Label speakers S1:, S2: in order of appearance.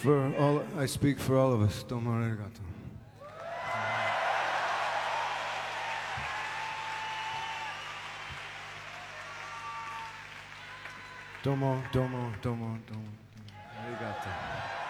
S1: I speak for all of us. Domo arigato. Domo, domo, domo, domo. Arigato.